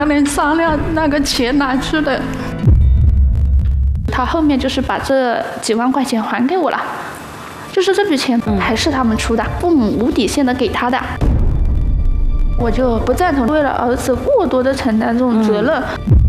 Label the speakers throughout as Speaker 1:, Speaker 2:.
Speaker 1: 能商量那个钱哪去了。他后面就是把这几万块钱还给我了，就是这笔钱还是他们出的，父母无底线的给他的。我就不赞同为了儿子过多的承担这种责任。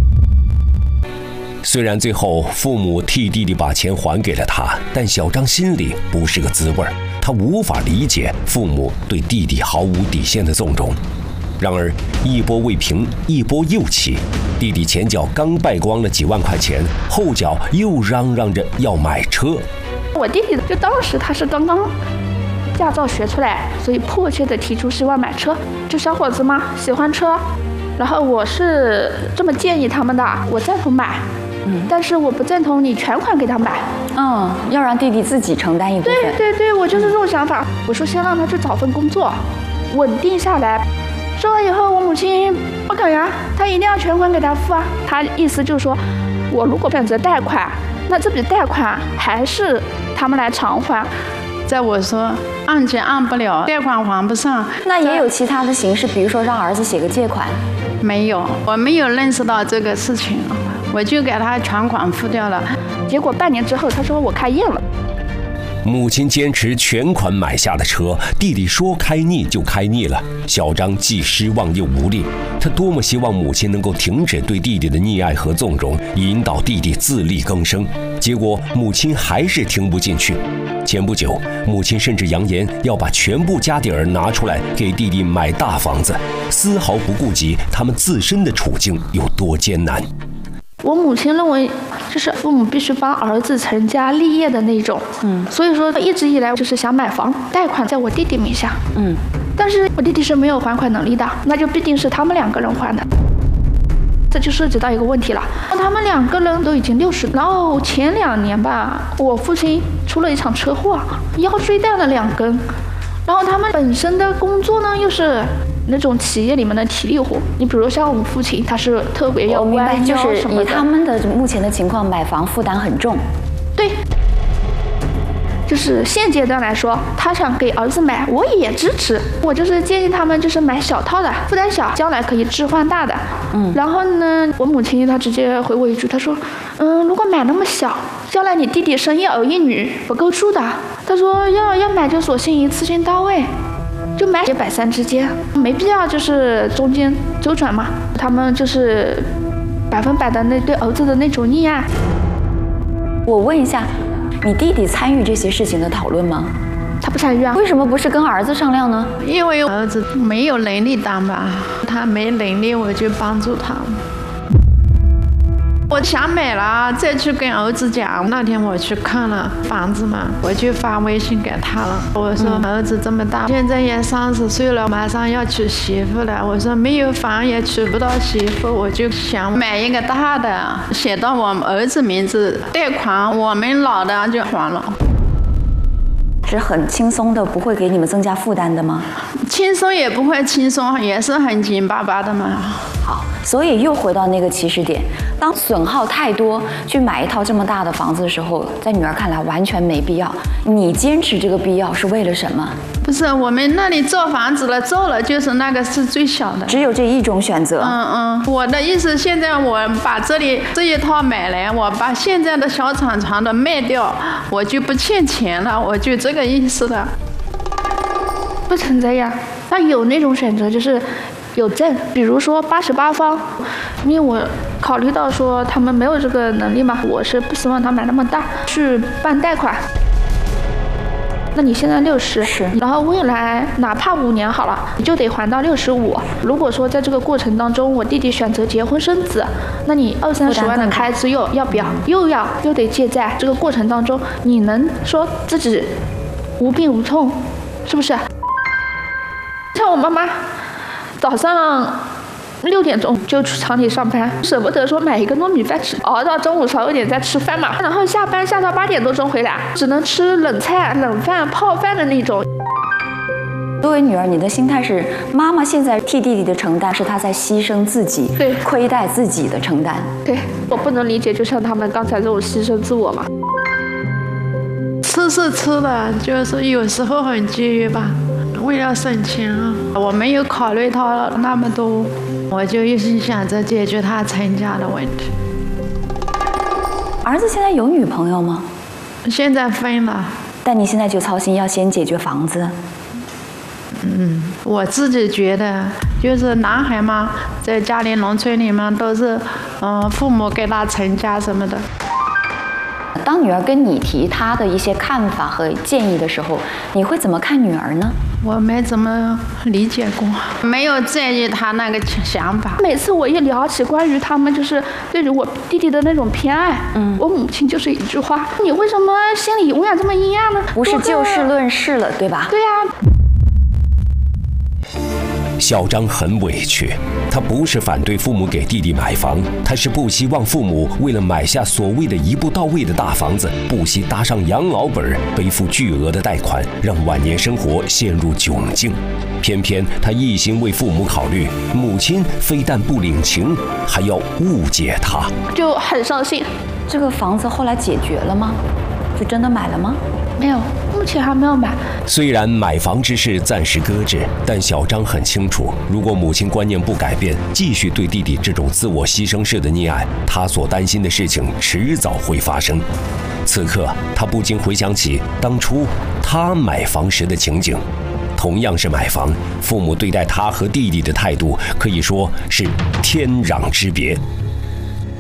Speaker 2: 虽然最后父母替弟弟把钱还给了他，但小张心里不是个滋味，他无法理解父母对弟弟毫无底线的纵容。然而一波未平，一波又起，弟弟前脚刚败光了几万块钱，后脚又嚷嚷着要买车。
Speaker 1: 我弟弟就当时他是刚刚驾照学出来，所以迫切的提出希望买车。这小伙子嘛，喜欢车，然后我是这么建议他们的，我赞同买，但是我不赞同你全款给他买。
Speaker 3: 要让弟弟自己承担一部分。
Speaker 1: 对，我就是这种想法。我说先让他去找份工作，稳定下来。说完以后，我母亲不肯呀，他一定要全款给他付啊。他意思就是说，我如果选择贷款，那这笔贷款还是他们来偿还。
Speaker 4: 在我说按揭按不了，贷款还不上，
Speaker 3: 那也有其他的形式，比如说让儿子写个借款。
Speaker 4: 没有，我没有认识到这个事情，我就给他全款付掉了。
Speaker 1: 结果半年之后，他说我开业了。
Speaker 2: 母亲坚持全款买下了车，弟弟说开腻就开腻了。小张既失望又无力，他多么希望母亲能够停止对弟弟的溺爱和纵容，引导弟弟自力更生。结果母亲还是听不进去。前不久，母亲甚至扬言要把全部家底儿拿出来给弟弟买大房子，丝毫不顾及他们自身的处境有多艰难。
Speaker 1: 我母亲认为，就是父母必须帮儿子成家立业的那种，所以说一直以来就是想买房，贷款在我弟弟名下，但是我弟弟是没有还款能力的，那就必定是他们两个人还的。这就涉及到一个问题了，他们两个人都已经60，然后前2年吧，我父亲出了一场车祸，腰椎断了2根，然后他们本身的工作呢又是那种企业里面的体力活，你比如像我父亲，他是特别要弯腰什么的。
Speaker 3: 以他们的目前的情况，买房负担很重。
Speaker 1: 对，就是现阶段来说，他想给儿子买，我也支持。我就是建议他们就是买小套的，负担小，将来可以置换大的。然后呢，我母亲她直接回我一句，她说，如果买那么小，将来你弟弟生一儿一女不够住的。她说要买就索性一次性到位。就买100、3之间，没必要就是中间周转嘛。他们就是100%的那对儿子的那种溺爱。
Speaker 3: 我问一下，你弟弟参与这些事情的讨论吗？
Speaker 1: 他不参与啊。
Speaker 3: 为什么不是跟儿子商量呢？
Speaker 4: 因为儿子没有能力担吧，他没能力我就帮助他。我想买了，再去跟儿子讲。那天我去看了房子嘛，我就发微信给他了。我说儿子这么大，现在也30岁了，马上要娶媳妇了。我说没有房也娶不到媳妇，我就想买一个大的，写到我们儿子名字，贷款我们老的就还了。
Speaker 3: 是很轻松的，不会给你们增加负担的吗？
Speaker 4: 轻松也不会轻松，也是很紧巴巴的嘛。
Speaker 3: 好，所以又回到那个起始点，当损耗太多去买一套这么大的房子的时候，在女儿看来完全没必要。你坚持这个必要是为了什么？
Speaker 4: 不是，我们那里造房子了，造了就是那个是最小的，
Speaker 3: 只有这一种选择。
Speaker 4: 我的意思，现在我把这一套买来，我把现在的小厂房的卖掉，我就不欠钱了，我就这个意思了。
Speaker 1: 不存在呀，那有那种选择就是有证，比如说88方，因为我考虑到说他们没有这个能力嘛，我是不希望他买那么大，去办贷款。那你现在60，
Speaker 3: 是，
Speaker 1: 然后未来哪怕5年好了，你就得还到65。如果说在这个过程当中，我弟弟选择结婚生子，那你20-30万的开支要不要？又得借债。这个过程当中，你能说自己无病无痛，是不是？像我妈妈，早上6点钟就去厂里上班，舍不得说买一个糯米饭吃，熬到中午12点再吃饭嘛。然后下班下到8点多钟回来，只能吃冷菜、冷饭、泡饭的那种。
Speaker 3: 作为女儿，你的心态是，妈妈现在替弟弟的承担是她在牺牲自己，
Speaker 1: 对，
Speaker 3: 亏待自己的承担。
Speaker 1: 对，我不能理解，就像他们刚才这种牺牲自我嘛。
Speaker 4: 吃是吃的，就是有时候很节约吧。 为了省钱啊，我没有考虑到那么多，我就一心想着解决他成家的问题。
Speaker 3: 儿子现在有女朋友吗？
Speaker 4: 现在分了。
Speaker 3: 但你现在就操心要先解决房子。
Speaker 4: 我自己觉得，就是男孩嘛，在家里农村里面都是，父母给他成家什么的。
Speaker 3: 当女儿跟你提她的一些看法和建议的时候，你会怎么看女儿呢？
Speaker 4: 我没怎么理解过，没有在意她那个想法。
Speaker 1: 每次我一聊起关于他们就是对于我弟弟的那种偏爱，我母亲就是一句话：你为什么心里永远这么阴暗呢？
Speaker 3: 不是就事论事了，对吧？
Speaker 1: 对呀。
Speaker 2: 小张很委屈，他不是反对父母给弟弟买房，他是不希望父母为了买下所谓的一步到位的大房子，不惜搭上养老本，背负巨额的贷款，让晚年生活陷入窘境。偏偏他一心为父母考虑，母亲非但不领情，还要误解他，
Speaker 1: 就很伤心。
Speaker 3: 这个房子后来解决了吗？就真的买了吗？
Speaker 1: 没有，目前还没有买。
Speaker 2: 虽然买房之事暂时搁置，但小张很清楚，如果母亲观念不改变，继续对弟弟这种自我牺牲式的溺爱，他所担心的事情迟早会发生。此刻，他不禁回想起当初他买房时的情景。同样是买房，父母对待他和弟弟的态度可以说是天壤之别。